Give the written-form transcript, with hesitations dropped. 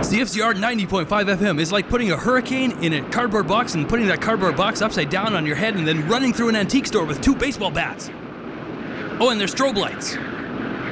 CFCR 90.5 FM is like putting a hurricane in a cardboard box and putting that cardboard box upside down on your head and then running through an antique store with 2 baseball bats. Oh, and there's strobe lights.